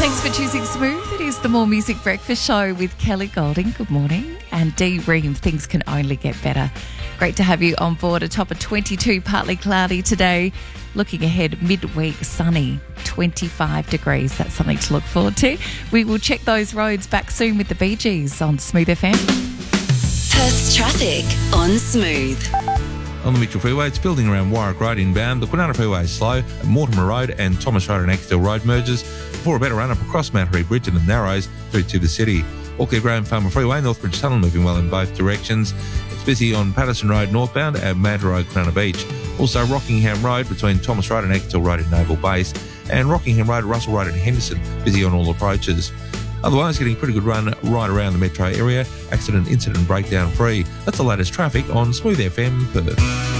Thanks for choosing Smooth. It is the More Music Breakfast Show with Kelly Golding. Good morning. And Dee Ream, things can only get better. Great to have you on board. A top of 22, partly cloudy today. Looking ahead, midweek, sunny, 25 degrees. That's something to look forward to. We will check those roads back soon with the Bee Gees on Smooth FM. Perth's traffic on Smooth. On the Mitchell Freeway, it's building around Warwick Road inbound. The Kwinana Freeway is slow. Mortimer Road and Thomas Road and Axtell Road merges before a better run up across Mattery Bridge and the Narrows through to the city. Auckland Graham Farmer Freeway, Northbridge Tunnel moving well in both directions. It's busy on Patterson Road northbound at Mad Road, Kwinana Beach. Also Rockingham Road between Thomas Road and Axtell Road in Naval Base. And Rockingham Road, Russell Road and Henderson, busy on all approaches. Otherwise, getting a pretty good run right around the metro area. Accident, incident, breakdown free. That's the latest traffic on Smooth FM Perth.